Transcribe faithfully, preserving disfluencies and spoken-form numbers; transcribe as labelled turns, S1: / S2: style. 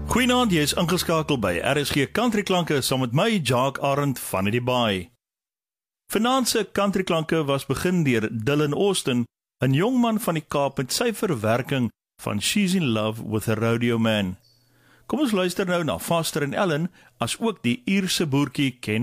S1: Goeienaand, jy is ingeskakel by R S G Country Klanke saam met my, Jacques Arend van die Baai. Vanaand se Country Klanke was begin deur Dylan Austin, 'n jong man van die Kaap met sy verwerking van She's in Love with a Rodeo Man. Kom ons luister nou na Foster en Ellen, as ook die Ierse boertjie Ken